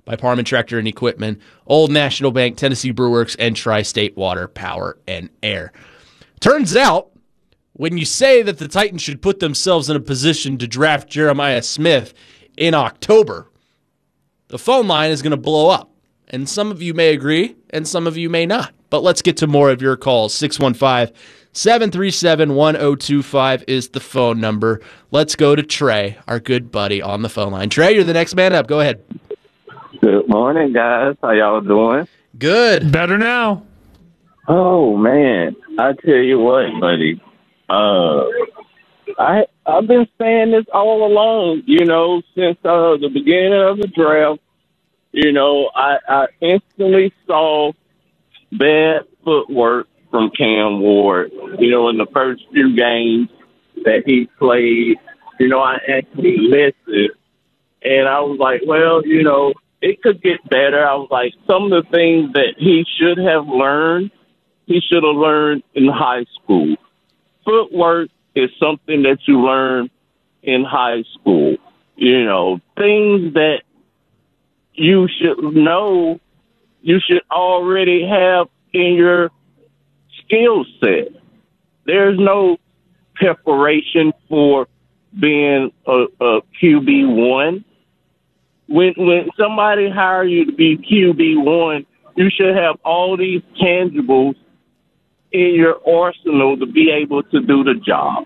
by Parman Tractor and Equipment, Old National Bank, Tennessee Brew Works, and Tri-State Water, Power, and Air. Turns out, when you say that the Titans should put themselves in a position to draft Jeremiah Smith in October, the phone line is going to blow up. And some of you may agree, and some of you may not. But let's get to more of your calls. six one five, seven three seven, one oh two five is the phone number. Let's go to Trey, our good buddy, on the phone line. Trey, you're the next man up. Go ahead. Good morning, guys. How y'all doing? Good. Better now. Oh, man. I tell you what, buddy. Uh, I, I've been saying this all along, you know, since uh, the beginning of the draft. You know, I, I instantly saw bad footwork from Cam Ward, you know, in the first few games that he played. You know, I actually listened, and I was like, well, you know, it could get better. I was like, some of the things that he should have learned, he should have learned in high school. Footwork is something that you learn in high school. You know, things that you should know, you should already have in your skill set. There's no preparation for being a, a Q B one. When when somebody hires you to be Q B one, you should have all these tangibles in your arsenal to be able to do the job.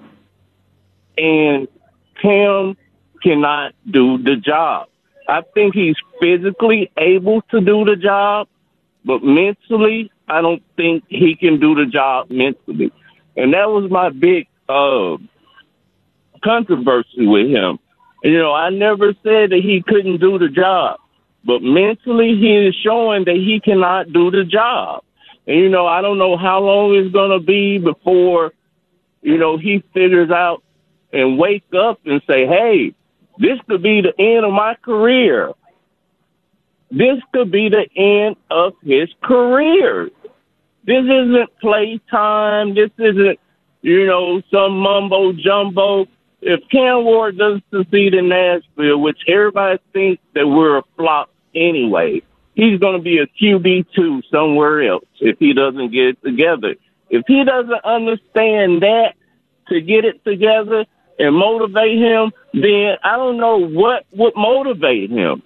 And Cam cannot do the job. I think he's physically able to do the job, but mentally, I don't think he can do the job mentally. And that was my big uh, controversy with him. You know, I never said that he couldn't do the job, but mentally he is showing that he cannot do the job. And, you know, I don't know how long it's going to be before, you know, he figures out and wake up and say, hey, this could be the end of my career. This could be the end of his career. This isn't playtime. This isn't, you know, some mumbo jumbo. If Cam Ward doesn't succeed in Nashville, which everybody thinks that we're a flop anyway, he's going to be a Q B two somewhere else if he doesn't get it together. If he doesn't understand that to get it together and motivate him, then I don't know what would motivate him.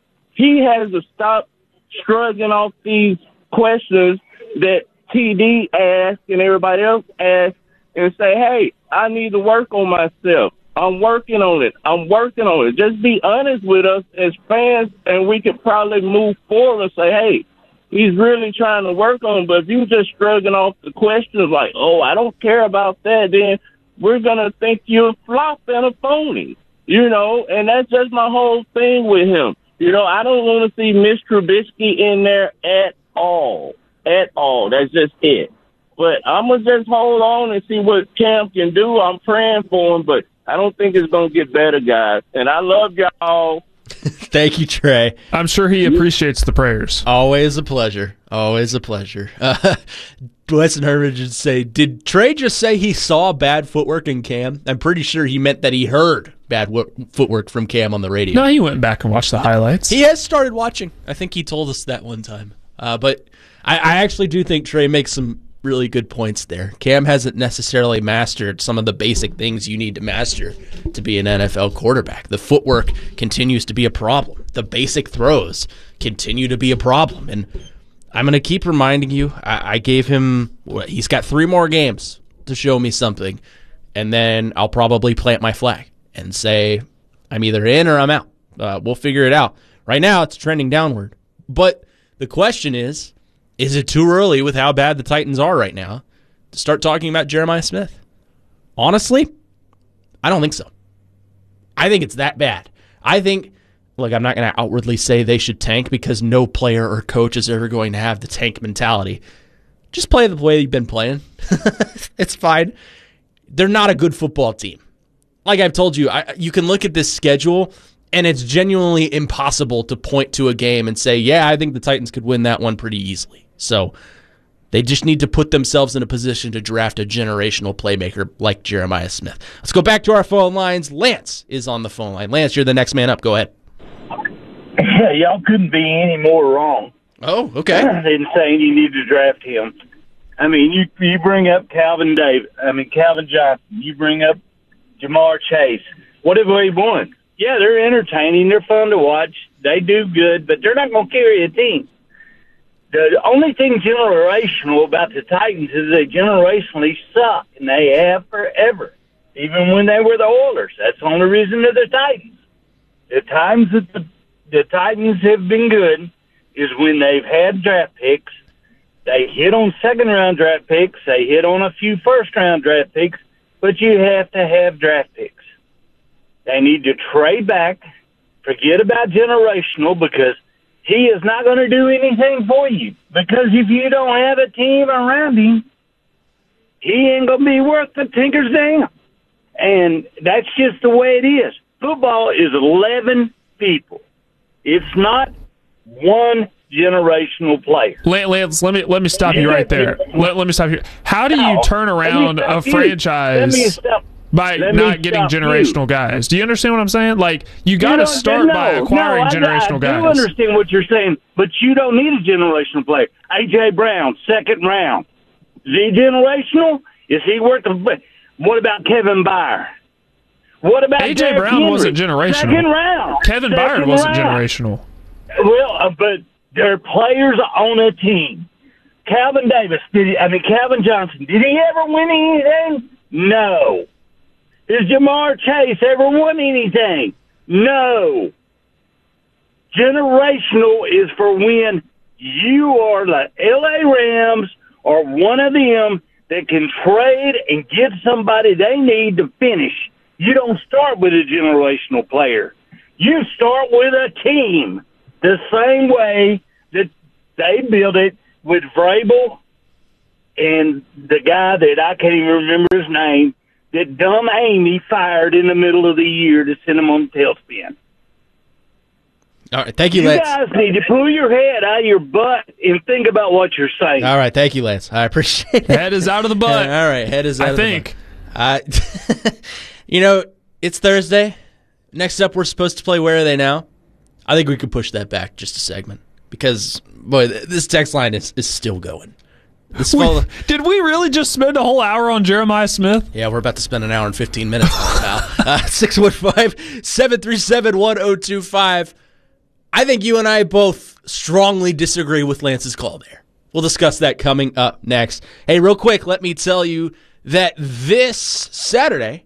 He has to stop shrugging off these questions that T D asked and everybody else asked and say, hey, I need to work on myself. I'm working on it. I'm working on it. Just be honest with us as fans, and we could probably move forward and say, hey, he's really trying to work on it. But if you just shrugging off the questions like, oh, I don't care about that, then we're going to think you're a flop and a phony, you know, and that's just my whole thing with him. You know, I don't want to see Mitch Trubisky in there at all, at all. That's just it. But I'm going to just hold on and see what Cam can do. I'm praying for him, but I don't think it's going to get better, guys. And I love y'all. Thank you, Trey. I'm sure he appreciates the prayers. Always a pleasure. Always a pleasure. Uh, Weston Herman should say, did Trey just say he saw bad footwork in Cam? I'm pretty sure he meant that he heard bad w- footwork from Cam on the radio. No, he went back and watched the highlights. He has started watching. I think he told us that one time. Uh, but I, I actually do think Trey makes some really good points there. Cam hasn't necessarily mastered some of the basic things you need to master to be an N F L quarterback. The footwork continues to be a problem. The basic throws continue to be a problem. And I'm going to keep reminding you, I, I gave him, what, he's got three more games to show me something, and then I'll probably plant my flag and say I'm either in or I'm out. Uh, we'll figure it out. Right now, it's trending downward. But the question is, is it too early with how bad the Titans are right now to start talking about Jeremiah Smith? Honestly, I don't think so. I think it's that bad. I think, look, I'm not going to outwardly say they should tank because no player or coach is ever going to have the tank mentality. Just play the way you've been playing. It's fine. They're not a good football team. Like I've told you, I, you can look at this schedule, and it's genuinely impossible to point to a game and say, yeah, I think the Titans could win that one pretty easily. So they just need to put themselves in a position to draft a generational playmaker like Jeremiah Smith. Let's go back to our phone lines. Lance is on the phone line. Lance, you're the next man up. Go ahead. Y'all couldn't be any more wrong. Oh, okay. In saying you need to draft him. I mean, you you bring up Calvin Davis. I mean, Calvin Johnson. You bring up Jamar Chase. What have we won? Yeah, they're entertaining. They're fun to watch. They do good, but they're not going to carry a team. The only thing generational about the Titans is they generationally suck, and they have forever, even when they were the Oilers. That's the only reason they're the Titans. The times that the, the Titans have been good is when they've had draft picks. They hit on second-round draft picks. They hit on a few first-round draft picks, but you have to have draft picks. They need to trade back, forget about generational, because he is not going to do anything for you. Because if you don't have a team around him, he ain't going to be worth the tinker's damn. And that's just the way it is. Football is eleven people. It's not one generational player. Lance, let me let me stop you right there. Let, let me stop you. How do you turn around a franchise by not getting generational guys? Do you understand what I'm saying? Like, you got to start by acquiring generational guys. I do understand what you're saying, but you don't need a generational player. A J. Brown, second round. Is he generational? Is he worth the... What about Kevin Byard? What about A J. Brown wasn't generational. Second round. Kevin Byard wasn't generational. Well, uh, but they're players on a team. Calvin Davis, did he, I mean, Calvin Johnson, did he ever win anything? No. Has Jamar Chase ever won anything? No. Generational is for when you are the L A Rams or one of them that can trade and get somebody they need to finish. You don't start with a generational player. You start with a team the same way that they built it with Vrabel and the guy that I can't even remember his name, that dumb Amy fired in the middle of the year to send him on the tailspin. All right, thank you, You Lance. guys need to pull your head out of your butt and think about what you're saying. All right, thank you, Lance. I appreciate it. Head is out of the butt. All right, head is out I of think. the butt. Uh, you know, it's Thursday. Next up, we're supposed to play Where Are They Now? I think we could push that back just a segment because, boy, this text line is, is still going. This We- fall, did we really just spend a whole hour on Jeremiah Smith? yeah, we're about to spend an hour and fifteen minutes on it now. Uh, six one five, seven three seven, one oh two five. I think you and I both strongly disagree with Lance's call there. We'll discuss that coming up next. Hey, real quick, let me tell you that this Saturday,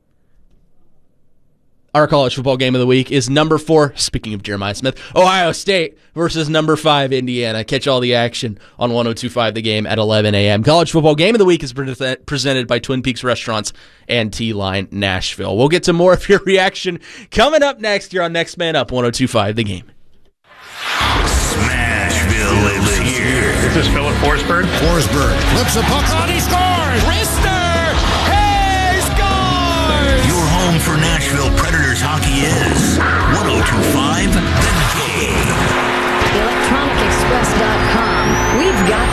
our college football game of the week is number four, speaking of Jeremiah Smith, Ohio State versus number five, Indiana. Catch all the action on one oh two point five The Game at eleven a.m. College football game of the week is pre- presented by Twin Peaks Restaurants and T-Line Nashville. We'll get to more of your reaction coming up next here on Next Man Up, one oh two point five The Game. Smashville lives here. This is Philip Forsberg. Forsberg flips a puck. Oh, he scores! Rister! Hey, scores! Your home for Nashville Predators hockey is one oh two point five The Game. electronic express dot com. We've got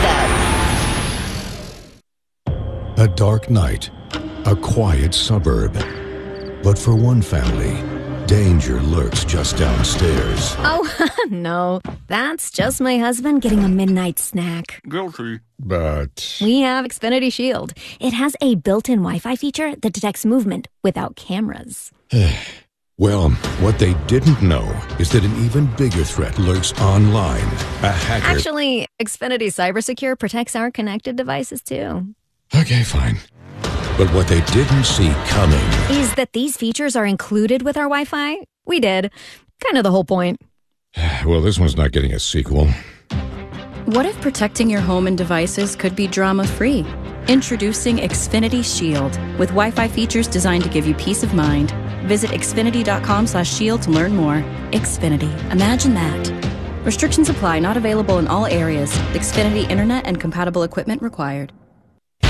that. A dark night, a quiet suburb. But for one family, danger lurks just downstairs. Oh, no. That's just my husband getting a midnight snack. Guilty. But We have Xfinity Shield. It has a built-in Wi-Fi feature that detects movement without cameras. well, what they didn't know is that an even bigger threat lurks online. A hacker. Actually, Xfinity CyberSecure protects our connected devices, too. Okay, fine. But what they didn't see coming Is that these features are included with our Wi-Fi? We did. Kind of the whole point. Well, this one's not getting a sequel. What if protecting your home and devices could be drama-free? Introducing Xfinity Shield, with Wi-Fi features designed to give you peace of mind. Visit xfinity.com slash shield to learn more. Xfinity. Imagine that. Restrictions apply. Not available in all areas. Xfinity Internet and compatible equipment required.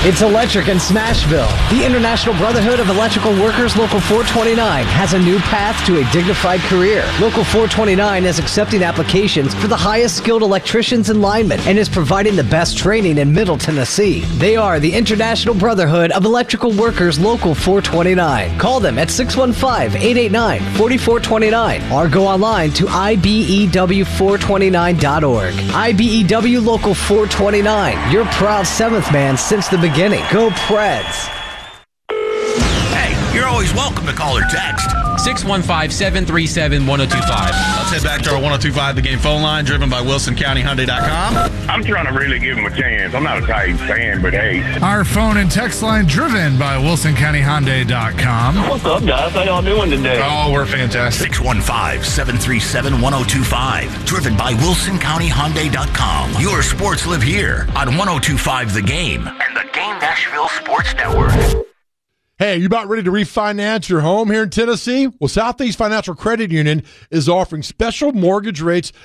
It's electric in Smashville. The International Brotherhood of Electrical Workers Local four twenty-nine has a new path to a dignified career. Local four twenty-nine is accepting applications for the highest skilled electricians and linemen and is providing the best training in Middle Tennessee. They are the International Brotherhood of Electrical Workers Local four twenty-nine. Call them at six one five, eight eight nine, four four two nine or go online to I B E W four twenty-nine dot org. I B E W Local four twenty-nine, your proud seventh man since the beginning. Go Preds. Hey, you're always welcome to call or text. six one five, seven three seven, one oh two five. Let's head back to our one oh two five The Game phone line, driven by Wilson County Hyundai dot com. I'm trying to really give him a chance. I'm not a Titans fan, but hey. Our phone and text line, driven by Wilson County Hyundai dot com. What's up, guys? How y'all doing today? Oh, we're fantastic. six one five, seven three seven, one oh two five. Driven by Wilson County Hyundai dot com. Your sports live here on one oh two five The Game and the Game Nashville Sports Network. Hey, are you about ready to refinance your home here in Tennessee? Well, Southeast Financial Credit Union is offering special mortgage rates